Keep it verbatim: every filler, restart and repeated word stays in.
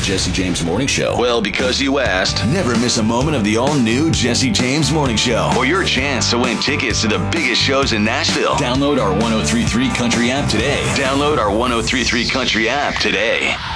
Jesse James Morning Show? Well, because you asked. Never miss a moment of the all-new Jesse James Morning Show. Or your chance to win tickets to the biggest shows in Nashville. Download our one oh three point three Country app today. Download our one oh three point three Country app today.